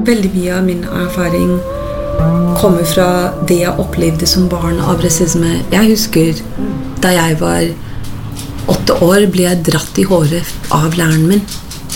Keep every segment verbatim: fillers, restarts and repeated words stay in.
veldig mye av min erfaring kommer fra det jeg opplevde som barn av rasisme. Jeg husker da jeg var åtte år ble jeg dratt i håret av læreren min.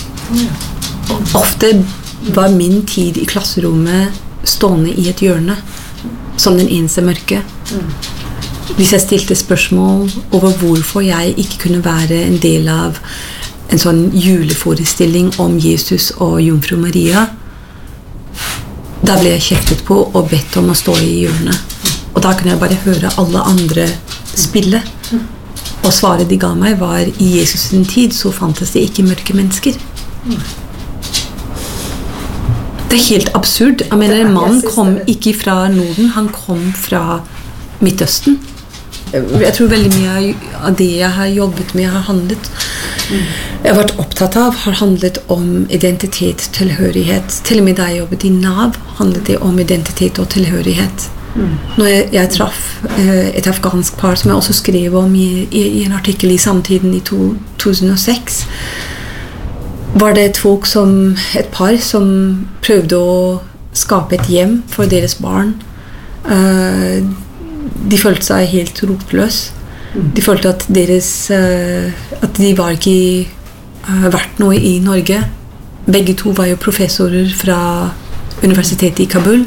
Ofte var min tid i klasserommet stående i et hjørne, som den eneste mørke. Hvis jeg stilte spørsmål over hvorfor jeg ikke kunne være en del av en sånn juleforestilling om Jesus og Jomfru Maria, da ble jeg kjeftet på og bedt om å stå i hjørnet. Og da kunne jeg bare høre alle andre spille. Og svaret de ga meg var, i Jesus sin tid så fantes det ikke mørke mennesker. Det er helt absurd. Jeg mener, en mann kom ikke fra Norden, han kom fra Midtøsten. Jeg tror veldig mye av det jeg har jobbet med har handlet jeg har vært opptatt av har handlet om identitet, tilhørighet. Til og med da jeg jobbet i Nav handlet det om identitet og tilhørighet. Mm. Når jeg, jeg traff eh, et afghansk par som jeg også skrev om i, i, i en artikkel i Samtiden i to tusen og seks, var det et folk som, et par som prøvde å skape et hjem for deres barn. Uh, de følte seg helt rotløs. De følte at deres uh, at de var ikke uh, verdt noe i Norge. Begge to var jo professorer fra universitetet i Kabul.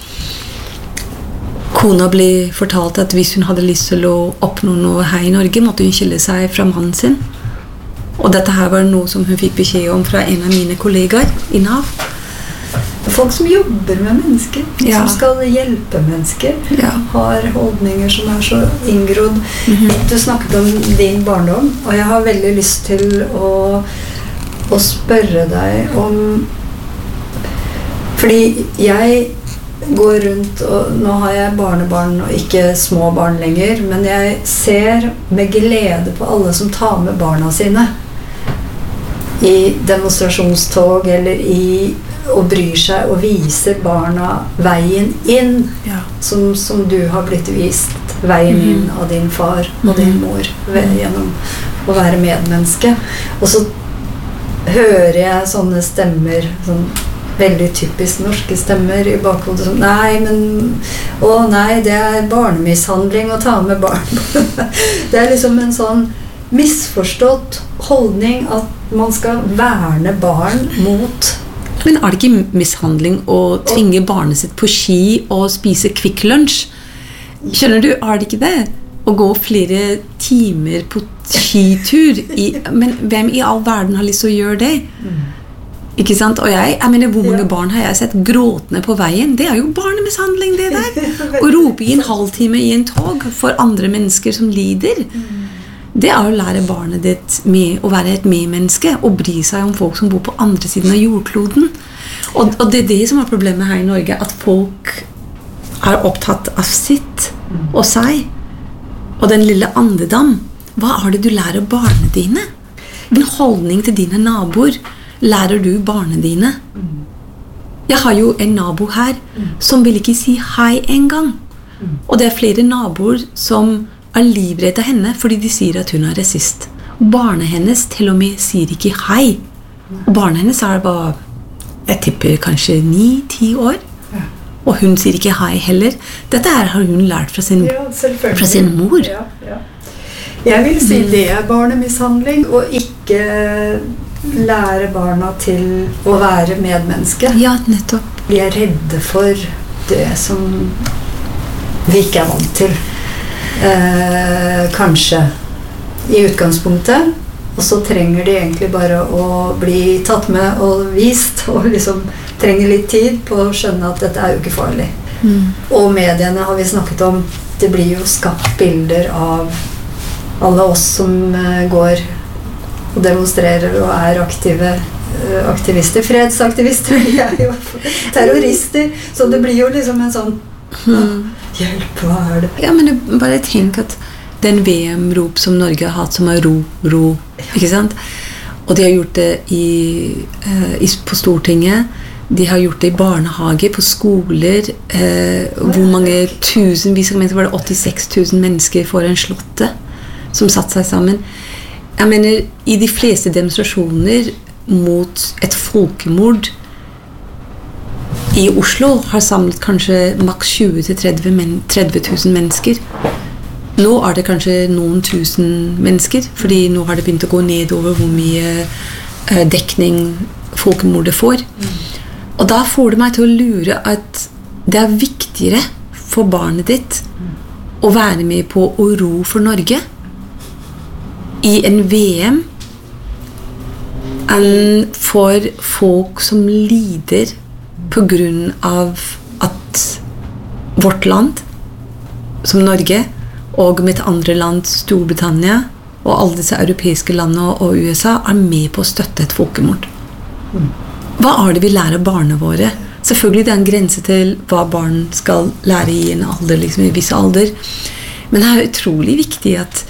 Kona ble fortalt at hvis hun hadde lyst til å oppnå noe her i Norge, måtte hun skille seg fra mannen sin. Og dette her var noe som hun fikk beskjed om fra en av mine kollegaer i Nav. Folk som jobber med mennesker, ja. Som skal hjelpe mennesker, ja. Har holdninger som er så inngrodd. Mm-hmm. Du snakket om din barndom, og jeg har veldig lyst til å, å spørre deg om... Fordi jeg går rundt, og nå har jeg barnebarn og ikke små barn lenger, men jeg ser med glede på alle som tar med barna sine i demonstrasjonstog eller i og bryr seg og viser barna veien inn, ja. som, som du har blitt vist veien mm. inn av din far og mm. din mor ved, gjennom å være medmenneske. Og så hører jeg sånne stemmer, sånn veldig typisk norske stemmer i bakhodet som, nei, men å nei, det er barnemishandling å ta med barn. Det er liksom en sånn misforstått holdning at man skal verne barn mot. Men er det ikke mishandling å tvinge barnet sitt på ski og spise Kvikk Lunsj? Skjønner du, er det ikke det? Å gå flere timer på skitur i, men hvem i all verden har lyst til å gjøre det? Mm. Ikke sant? Og jeg, jeg mener, hvor mange ja. barn har jeg sett gråtende på veien? Det er jo barnemishandling det der. Å rope i en halvtime i en tog for andre mennesker som lider. Mm. Det er å lære barnet ditt med å være et medmenneske og bry seg om folk som bor på andre siden av jordkloden. Og, og det er det som er problemet her i Norge, at folk er opptatt av sitt og seg. Og den lille andedam, hva er det du lærer barna dine? En holdning til dine naboer lærer du barna dine. Jeg har jo en nabo her som vil ikke si hei en gang. Og det er flere naboer som er livredde henne fordi de sier at hun er rasist. Barnet hennes til og med sier ikke hei. Og barnet hennes er bare, jeg tipper kanskje ni ti år. Ja. Og hun sier ikke hei heller. Dette her har hun lært fra sin, ja, fra sin mor. Ja, ja. Jeg vil si det er barnemishandling, og ikke lære barna til å være medmenneske. Ja, nettopp. Vi er redde for det som vi ikke er vant til. Eh, kanskje i utgangspunktet, og så trenger de egentlig bare å bli tatt med og vist, og liksom trenger litt tid på å skjønne at dette er jo ikke farlig. Mm. Og mediene har vi snakket om, det blir jo skapt bilder av alle oss som eh, går og demonstrerer og er aktive eh, aktivister, fredsaktivister, vi er jo terrorister, så det blir jo liksom en sånn mm. hjelp, hva er det? Ja, men jeg bare tenk at den V M-rop som Norge har hatt, som er ro, ro, ikke sant? Og de har gjort det i, uh, i, på Stortinget, de har gjort det i barnehage, på skoler, uh, hvor mange tusenvis, var det åttiseks tusen mennesker foran slottet, som satt seg sammen. Jeg mener, i de fleste demonstrasjoner mot et folkemord, i Oslo har samlet kanskje maks tjue til tretti tusen mennesker. Nå er det kanskje noen tusen mennesker, fordi nå har det begynt å gå nedover hvor mye uh, dekning folkemordet får. Og da får det meg til å lure at det er viktigere for barnet ditt å være med på å ro for Norge i en V M enn for folk som lider på grunn av at vårt land, som Norge, og mitt andre land, Storbritannia, og alle disse europeiske landene og U S A, er med på å støtte et folkemord. Hva er det vi lærer barna våre? Selvfølgelig det er en grense til hva barn skal lære i en alder, liksom i viss alder. Men det er utrolig viktig at,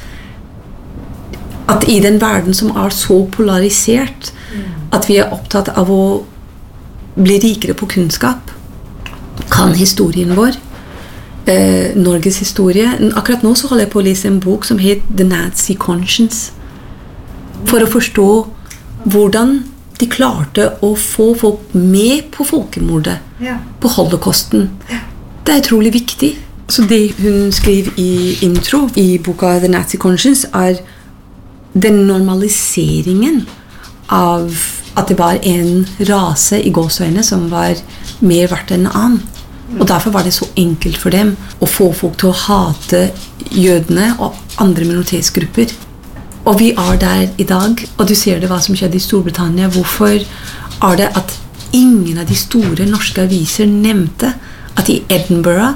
at i den verden som er så polarisert, at vi er opptatt av å bli rikere på kunnskap, kan historien vår, eh, Norges historie. Akkurat nå så holder jeg på å lese en bok som heter The Nazi Conscience, for å forstå hvordan de klarte å få folk med på folkemordet, ja. På holocausten. Ja. Det er utrolig viktig. Så det hun skriver i intro i boka The Nazi Conscience er den normaliseringen av at det var en rase i gåseøyne som var mer verdt enn en annen. Og derfor var det så enkelt for dem å få folk til å hate jødene og andre minoritetsgrupper. Og vi er der i dag, og du ser det hva som skjedde i Storbritannia. Hvorfor er det at ingen av de store norske aviser nevnte at i Edinburgh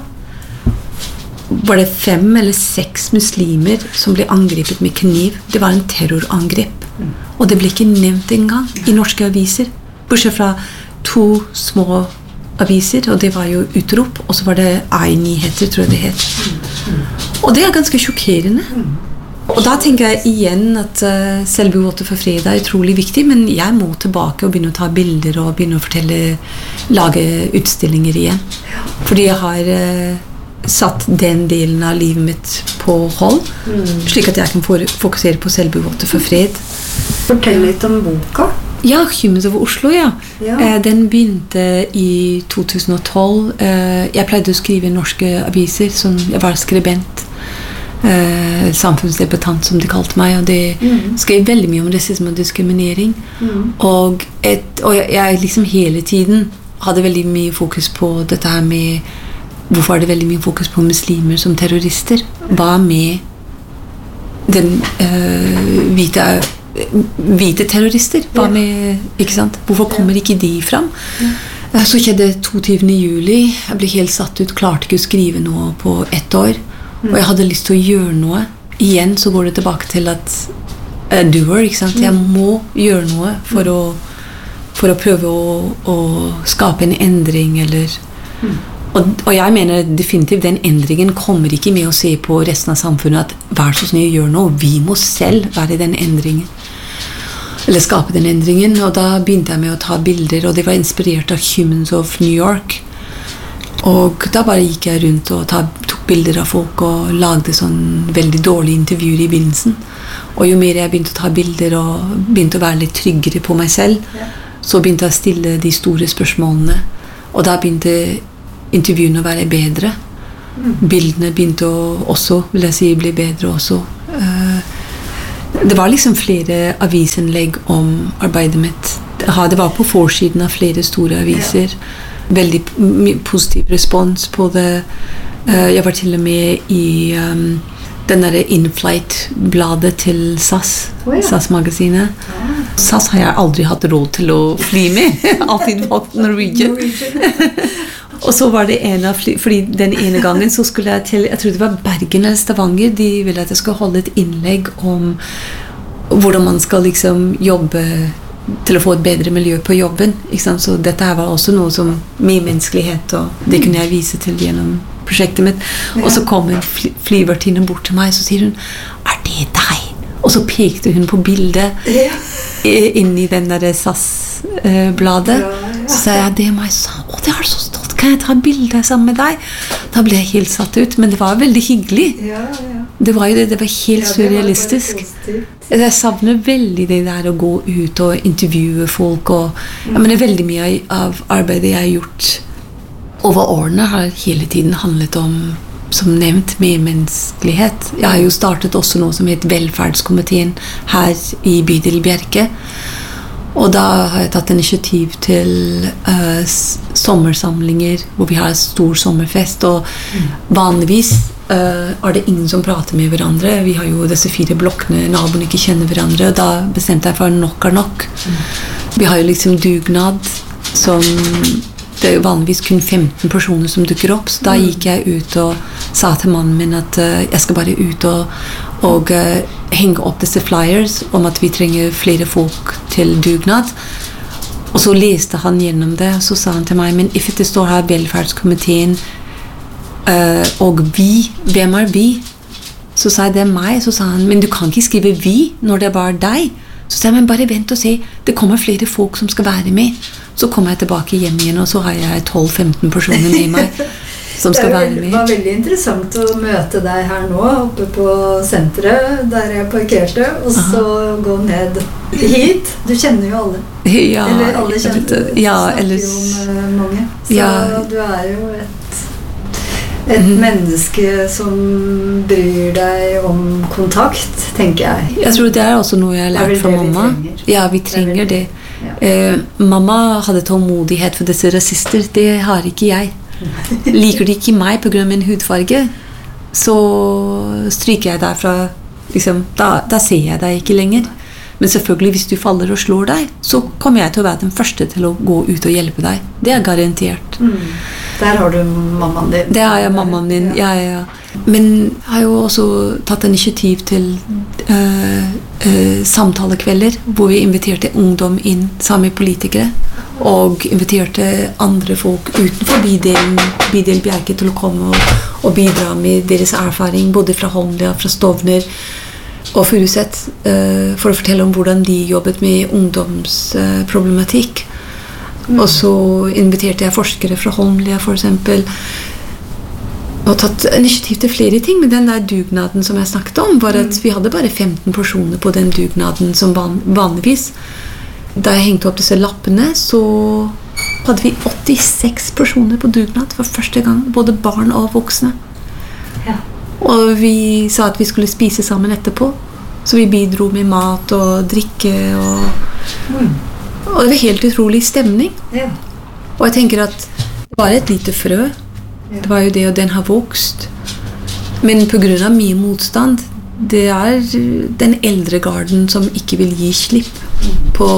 var det fem eller seks muslimer som ble angrepet med kniv. Det var en terrorangrep. Og det ble ikke nevnt engang i norske aviser. Bortsett fra to små aviser, og det var jo Utrop, og så var det I-nyheter, tror jeg det het. Og det er ganske sjokkerende. Og da tenker jeg igjen at uh, selve Water for fred er utrolig viktig, men jeg må tilbake og begynne å ta bilder og begynne å fortelle, lage utstillinger igjen. Fordi jeg har uh, satt den delen av livet mitt på hold, mm. slik at jeg kan fokusere på selve Water for fred. Fortell litt om boka. Ja, Humans of Oslo, ja. ja. Uh, den begynte i to tusen og tolv. Uh, jeg pleide å skrive i norske aviser, som jeg var skribent. Uh, samfunnsdebattant som de kalte meg, og de mm. skrev veldig mye om rasisme og diskriminering mm. og, et, og jeg, jeg liksom hele tiden hadde veldig mye fokus på dette her med hvorfor er det veldig mye fokus på muslimer som terrorister. Hva med den uh, hvite, hvite terrorister? Hva med, ikke sant? Hvorfor kommer ikke de fram? Uh, så skjedde toogtyvende juli, jeg ble helt satt ut, klarte ikke å skrive noe på ett år. Og jeg hadde lyst til å gjøre noe. Igjen så går det tilbake til at uh, doer, ikke sant? Jeg må gjøre noe for å, for å prøve å, å skape en endring, eller... Og, og jeg mener definitivt den endringen kommer ikke med å se på resten av samfunnet at vær så snill gjør noe. Vi må selv være den endringen. Eller skape den endringen. Og da begynte jeg med å ta bilder, og det var inspirert av Humans of New York. Og da bare gikk jeg rundt og ta, tok bilder av folk og lagde sånn veldig dårlige intervjuer i begynnelsen. Og jo mer jeg begynte å ta bilder og begynte å være litt tryggere på meg selv, ja. Så begynte jeg å stille de store spørsmålene. Og da begynte intervjuene å være bedre. Mm. Bildene begynte å også, vil jeg si, bli bedre også. Det var liksom flere avisinnlegg om arbeidet mitt. Det var på forsiden av flere store aviser. Ja. Veldig positiv respons på det. Uh, jeg var til og med i um, den der In-Flight-bladet til S A S, oh, ja. S A S-magasinet. Ja. S A S har jeg aldri hatt råd til å fly med. Alltid valgt Norwegian. Og så var det en av fly, fordi den ene gangen så skulle jeg til, jeg tror det var Bergen eller Stavanger, de ville at jeg skulle holde et innlegg om hvordan man skal liksom jobbe til å få et bedre miljø på jobben, ikke sant? Så dette her var også noe som med menneskelighet, og det kunne jeg vise til gjennom prosjektet mitt. Ja. Og så kom en fly, flyvertinne bort til meg, så sier hun, er det deg? Og så pekte hun på bildet ja. inn i den der S A S-bladet. Ja, ja. Så sa jeg, det er meg, så å, det er så stolt, kan jeg ta bilder sammen med deg? Da ble jeg helt satt ut, men det var veldig hyggelig. Ja, ja. Det var jo det, det var helt ja, surrealistisk. Jeg savner veldig det der å gå ut og intervjue folk, og jeg mener veldig mye av arbeidet jeg har gjort over årene har hele tiden handlet om, som nevnt, medmenneskelighet. Jeg har jo startet også noe som heter Velferdskomiteen her i bydel Bjerke. Og da har jeg tatt initiativ til uh, sommersamlinger, hvor vi har stor sommerfest, og vanligvis uh, er det ingen som prater med hverandre. Vi har jo disse fire blokkene, naboene ikke kjenner hverandre, og da bestemte jeg for nok er nok. Vi har jo liksom dugnad, som det er jo vanligvis kun femten personer som dukker opp, så da gikk jeg ut og sa til mannen min at uh, jeg skal bare ut og, og uh, henge opp disse flyers om at vi trenger flere folk til dugnad. Og så leste han gjennom det, og så sa han til meg, men if det står her Velferdskomiteen uh, og vi, hvem er vi? Så sa jeg, det er meg. Så sa han, men du kan ikke skrive vi når det er bare deg. Så sa jeg, men bare vent og se, det kommer flere folk som skal være med. Så kommer jeg tilbake hjem igjen, og så har jeg tolv femten personer med meg som skal være med. Det var veldig interessant å møte deg her nå, oppe på senteret, der jeg parkerte, og så Aha. gå ned hit. Du kjenner jo alle. Ja, eller alle kjenner. Ja, eller jo med mange. Så ja. Du er jo et, et mm. menneske som bryr deg om kontakt, tenker jeg. Jeg tror det er også noe jeg har lært fra mamma. Ja, vi trenger det. Ja. Eh, mamma hadde tålmodighet for disse rasister. Det har ikke jeg. Liker de ikke meg på grunn av min hudfarge, så stryker jeg deg fra liksom, da, da ser jeg deg ikke lenger. Men selvfølgelig, hvis du faller og slår deg, så kommer jeg til å være den første til å gå ut og hjelpe deg. Det er garantert. Mm. Der har du mammaen din. Det har jeg mammaen min, ja, ja, ja. Men jeg har jo også tatt initiativ til uh, uh, samtalekvelder, hvor vi inviterte ungdom inn sammen med politikere, og inviterte andre folk utenfor bydelen, bydel Bjerke til å komme og, og bidra med deres erfaring, både fra Holmlia, fra Stovner og Furuset, uh, for å fortelle om hvordan de jobbet med ungdomsproblematikk. Uh, mm. Og så inviterte jeg forskere fra Holmlia, for eksempel, og tatt initiativ til flere ting. Men den der dugnaden som jeg snakket om, var at vi hadde bare femten personer på den dugnaden som van, vanligvis. Da jeg hengte opp disse lappene, så hadde vi åttiseks personer på dugnad for første gang, både barn og voksne. Ja. Og vi sa at vi skulle spise sammen etterpå, så vi bidro med mat og drikke, og, mm. og det var helt utrolig stemning. Ja. Og jeg tenker at det var et lite frø. Ja. Det var jo det, og den har vokst. Men på grunn av mye motstand, det er den eldre garden som ikke vil gi slipp på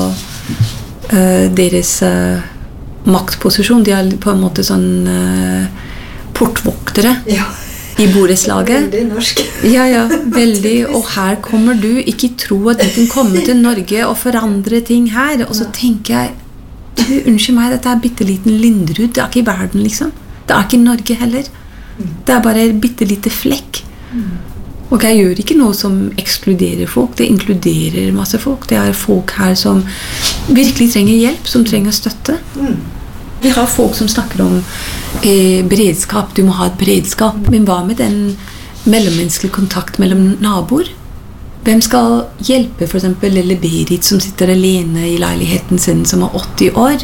uh, deres uh, maktposisjon. De er på en måte sånn uh, portvoktere ja. i borettslaget. Veldig norsk. Ja, ja, veldig. Og her kommer du. Ikke tro at du kan komme til Norge og forandre ting her. Og så tenker jeg, du, unnskyld meg, dette er bitteliten Linderud. Det er ikke i verden, liksom. Det er ikke Norge heller. Det er bare en bittelite flekk. Og jeg gjør ikke noe som ekskluderer folk. Det inkluderer masse folk. Det er folk her som virkelig trenger hjelp, som trenger støtte. Vi har folk som snakker om eh, beredskap. Du må ha et beredskap. Men hva med den mellommenneskelige kontakt mellom naboer? Hvem skal hjelpe for eksempel lille Berit som sitter alene i leiligheten sin, som er åtti år?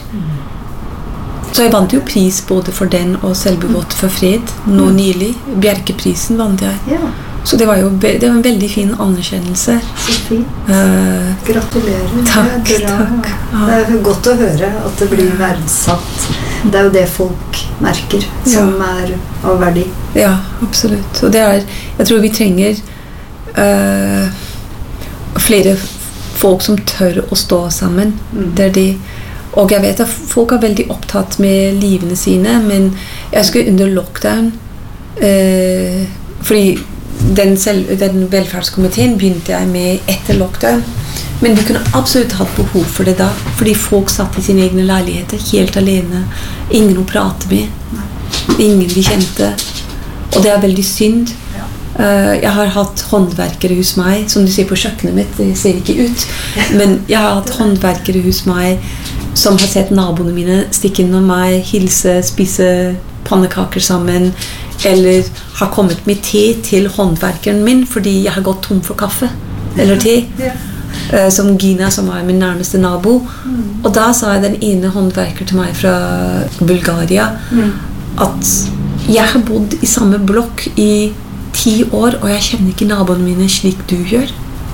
Så jeg vant jo pris både for den og Selbuvåt for fred nå nylig. Bjerkeprisen vant jeg. Ja. Så det var jo det var en veldig fin anerkjennelse. Så fint. Uh, Gratulerer. Takk, det er takk. Ja. Det er godt å høre at det blir verdsatt. Det er jo det folk merker som ja. er av verdi. Ja, absolutt. Og det er, jeg tror vi trenger uh, flere folk som tør å stå sammen. Mm. Det er de. Og jeg vet at folk er veldig opptatt med livene sine, men jeg husker under lockdown, eh, fordi den, selv, den velferdskomiteen begynte jeg med etter lockdown, men vi kunne absolutt hatt behov for det da, fordi folk satt i sine egne leiligheter, helt alene, ingen å prate med, ingen vi kjente, og det er veldig synd. Uh, jeg har hatt håndverkere hos meg, som du ser på kjøkkenet mitt, det ser ikke ut, men jeg har hatt håndverkere hos meg som har sett naboene mine stikke innom meg, hilse, spise pannekaker sammen, eller har kommet med te til håndverkeren min fordi jeg har gått tom for kaffe eller te. eh, som Gina, som er min nærmeste nabo. Mm. Og da sa den ene håndverker til meg fra Bulgaria mm. at jeg har bodd i samme blokk i ti år, og jeg kjenner ikke naboene mine slik du gjør.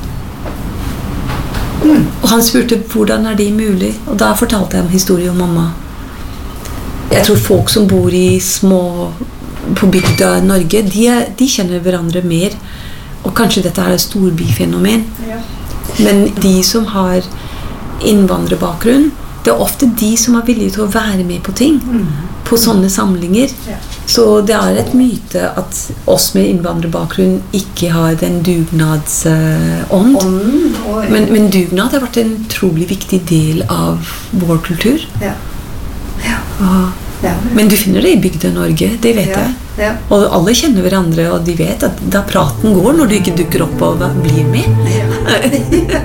Mm. Og han spurte hvordan er det mulig, og da fortalte jeg om historien om mamma. Jeg tror folk som bor i små på bygda i Norge, de, er, de kjenner hverandre mer, og kanskje dette er et storbyfenomen. Ja. Men de som har innvandrerbakgrunn, det er ofte de som er villige til å være med på ting, mm. på sånne samlinger. Ja. Så det er et myte at oss med innvandrerbakgrunn ikke har den dugnadsånd. Uh, men, men dugnad har vært en utrolig viktig del av vår kultur. Ja. Ja. Ja. Men du finner det i bygda Norge, det vet ja. jeg. Ja. Og alle kjenner hverandre, og de vet at da praten går når du ikke dukker opp og blir med. Ja.